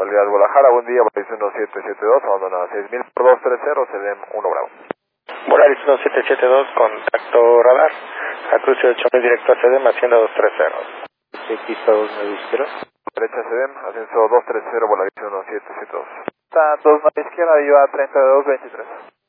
Salida Guadalajara, buen día, Volaris 1772, abandona 6000 por 230, CDM 1 Bravo. Volaris 1772, contacto radar, a cruce 8000 directo a CDM, hacienda 230. Pista 29 Derecha CDM, ascenso 230, Volaris 1772. Está 2 a la izquierda, yo a 3223.